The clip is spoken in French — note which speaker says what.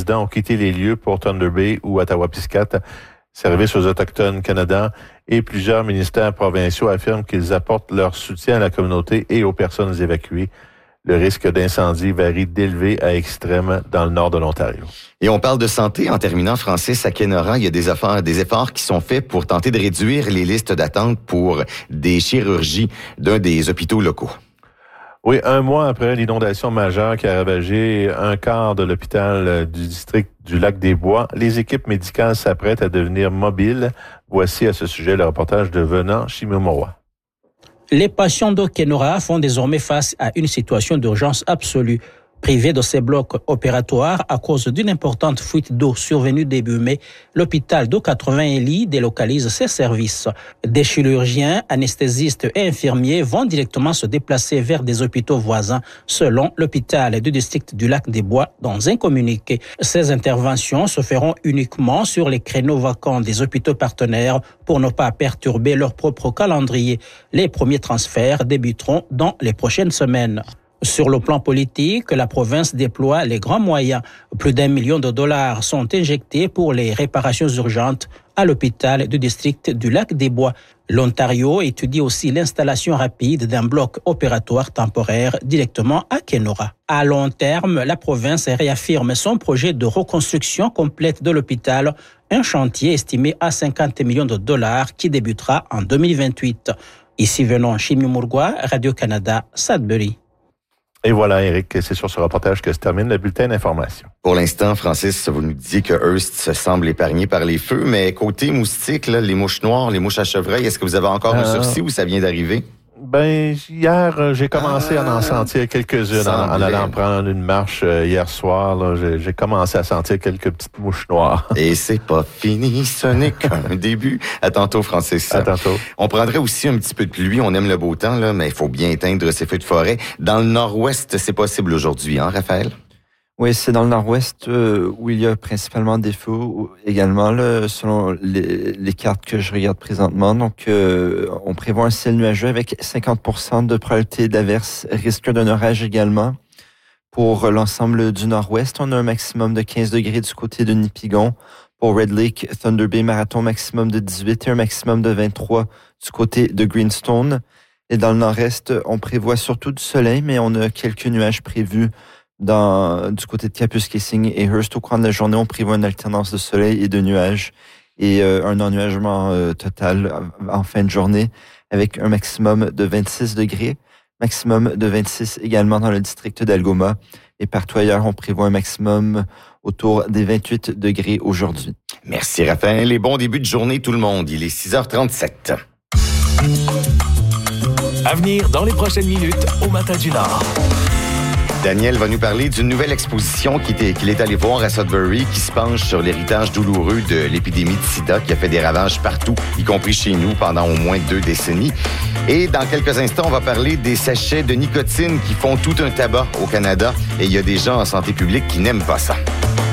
Speaker 1: résidents ont quitté les lieux pour Thunder Bay ou Ottawa-Piscate, Service aux Autochtones Canada, et plusieurs ministères provinciaux affirment qu'ils apportent leur soutien à la communauté et aux personnes évacuées. Le risque d'incendie varie d'élevé à extrême dans le nord de l'Ontario.
Speaker 2: Et on parle de santé. En terminant, Francis, à Kenora, il y a des efforts qui sont faits pour tenter de réduire les listes d'attente pour des chirurgies d'un des hôpitaux locaux.
Speaker 1: Oui, un mois après l'inondation majeure qui a ravagé un quart de l'hôpital du district du Lac-des-Bois, les équipes médicales s'apprêtent à devenir mobiles. Voici à ce sujet le reportage de Venant Chimimoroa.
Speaker 3: Les patients de Kenora font désormais face à une situation d'urgence absolue. Privé de ses blocs opératoires à cause d'une importante fuite d'eau survenue début mai, l'hôpital de 80 lits délocalise ses services. Des chirurgiens, anesthésistes et infirmiers vont directement se déplacer vers des hôpitaux voisins, selon l'hôpital du district du Lac-des-Bois dans un communiqué. Ces interventions se feront uniquement sur les créneaux vacants des hôpitaux partenaires pour ne pas perturber leur propre calendrier. Les premiers transferts débuteront dans les prochaines semaines. Sur le plan politique, la province déploie les grands moyens. Plus d'1 million de dollars sont injectés pour les réparations urgentes à l'hôpital du district du Lac-des-Bois. L'Ontario étudie aussi l'installation rapide d'un bloc opératoire temporaire directement à Kenora. À long terme, la province réaffirme son projet de reconstruction complète de l'hôpital, un chantier estimé à 50 millions de dollars qui débutera en 2028. Ici venant Chimimurgua, Radio-Canada, Sudbury.
Speaker 1: Et voilà, Éric, c'est sur ce reportage que se termine le bulletin d'information.
Speaker 2: Pour l'instant, Francis, vous nous disiez que Hearst se semble épargné par les feux, mais côté moustique, là, les mouches noires, les mouches à chevreuil, est-ce que vous avez encore un sursis ou ça vient d'arriver?
Speaker 1: Ben, hier, j'ai commencé à en sentir quelques-unes en allant prendre une marche hier soir. Là, j'ai commencé à sentir quelques petites mouches noires.
Speaker 2: Et c'est pas fini, ce n'est qu'un début. À tantôt, Francis.
Speaker 1: À tantôt.
Speaker 2: On prendrait aussi un petit peu de pluie. On aime le beau temps, là, mais il faut bien éteindre ces feux de forêt. Dans le nord-ouest, c'est possible aujourd'hui, hein, Raphaël?
Speaker 4: Oui, c'est dans le nord-ouest où il y a principalement des feux également, là, selon les cartes que je regarde présentement. Donc, on prévoit un ciel nuageux avec 50% de probabilité d'averse, risque d'un orage également. Pour l'ensemble du nord-ouest, on a un maximum de 15 degrés du côté de Nipigon. Pour Red Lake, Thunder Bay, Marathon, maximum de 18 et un maximum de 23 du côté de Greenstone. Et dans le nord-est, on prévoit surtout du soleil, mais on a quelques nuages prévus du côté de Kapuskasing et Hearst. Au cours de la journée, on prévoit une alternance de soleil et de nuages et un ennuagement total en fin de journée avec un maximum de 26 degrés, maximum de 26 également dans le district d'Algoma et partout ailleurs, on prévoit un maximum autour des 28 degrés aujourd'hui.
Speaker 2: Merci Raphaël et bon début de journée tout le monde. Il est 6h37.
Speaker 5: À venir dans les prochaines minutes au Matin du Nord.
Speaker 2: Daniel va nous parler d'une nouvelle exposition qu'il est allé voir à Sudbury qui se penche sur l'héritage douloureux de l'épidémie de sida qui a fait des ravages partout, y compris chez nous pendant au moins 2 décennies. Et dans quelques instants, on va parler des sachets de nicotine qui font tout un tabac au Canada et il y a des gens en santé publique qui n'aiment pas ça.